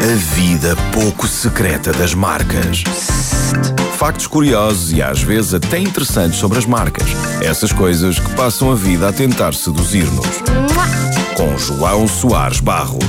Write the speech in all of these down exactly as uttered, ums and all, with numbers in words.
A vida pouco secreta das marcas. Factos curiosos e às vezes até interessantes sobre as marcas. Essas coisas que passam a vida a tentar seduzir-nos. Com João Soares Barros.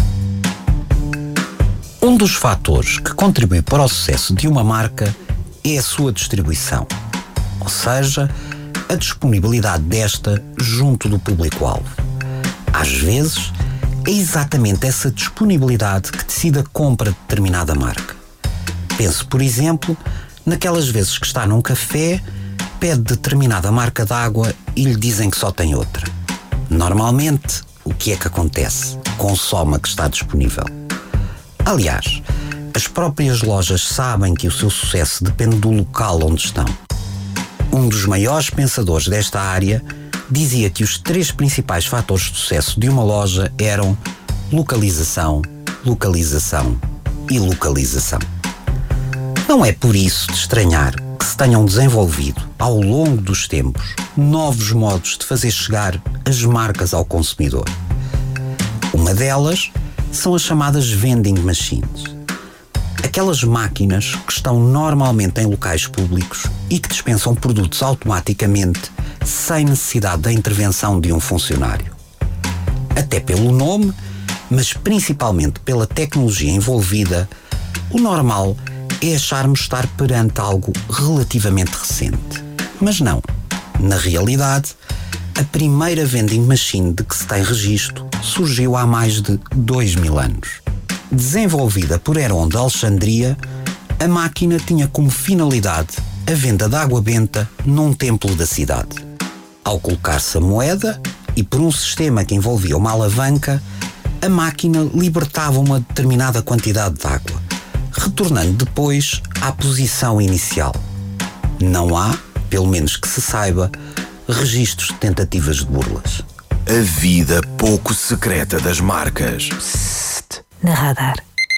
Um dos fatores que contribui para o sucesso de uma marca é a sua distribuição. Ou seja, a disponibilidade desta junto do público-alvo. Às vezes, é exatamente essa disponibilidade que decide a compra de determinada marca. Pense, por exemplo, naquelas vezes que está num café, pede determinada marca de água e lhe dizem que só tem outra. Normalmente, o que é que acontece? Consome a que está disponível. Aliás, as próprias lojas sabem que o seu sucesso depende do local onde estão. Um dos maiores pensadores desta área dizia que os três principais fatores de sucesso de uma loja eram localização, localização e localização. Não é por isso de estranhar que se tenham desenvolvido, ao longo dos tempos, novos modos de fazer chegar as marcas ao consumidor. Uma delas são as chamadas vending machines. Aquelas máquinas que estão normalmente em locais públicos e que dispensam produtos automaticamente sem necessidade da intervenção de um funcionário. Até pelo nome, mas principalmente pela tecnologia envolvida, o normal é acharmos estar perante algo relativamente recente. Mas não. Na realidade, a primeira vending machine de que se tem registro surgiu há mais de dois mil anos. Desenvolvida por Herón de Alexandria, a máquina tinha como finalidade a venda de água benta num templo da cidade. Ao colocar-se a moeda, e por um sistema que envolvia uma alavanca, a máquina libertava uma determinada quantidade de água, retornando depois à posição inicial. Não há, pelo menos que se saiba, registros de tentativas de burlas. A vida pouco secreta das marcas. Na Radar.